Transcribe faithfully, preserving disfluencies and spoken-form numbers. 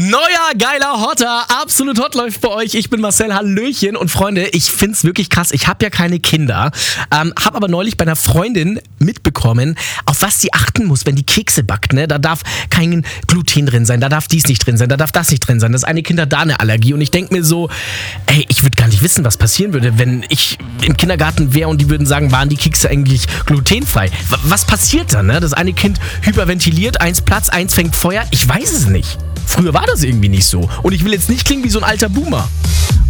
Neuer, geiler Hotter, absolut hot läuft bei euch. Ich bin Marcel, Hallöchen. Und Freunde, ich find's wirklich krass. Ich habe ja keine Kinder, ähm, habe aber neulich bei einer Freundin mitbekommen, auf was sie achten muss, wenn die Kekse backt. Ne? Da darf kein Gluten drin sein, da darf dies nicht drin sein, da darf das nicht drin sein. Das eine Kind hat da eine Allergie. Und ich denk mir so, ey, ich würde gar nicht wissen, was passieren würde, wenn ich im Kindergarten wäre und die würden sagen, waren die Kekse eigentlich glutenfrei? W- was passiert dann? Ne? Das eine Kind hyperventiliert, eins Platz, eins fängt Feuer. Ich weiß es nicht. Früher war das irgendwie nicht so. Und ich will jetzt nicht klingen wie so ein alter Boomer.